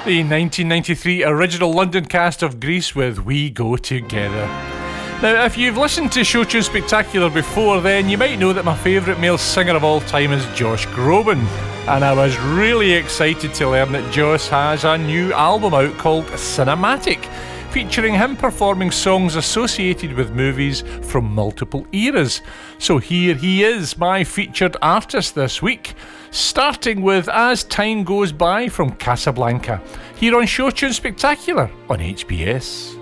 The 1993 original London cast of Grease with We Go Together. Now, if you've listened to Show Tune Spectacular before, then you might know that my favourite male singer of all time is Josh Groban. And I was really excited to learn that Josh has a new album out called Cinematic, featuring him performing songs associated with movies from multiple eras. So here he is, my featured artist this week, starting with As Time Goes By from Casablanca, here on Show Tune Spectacular on HBS.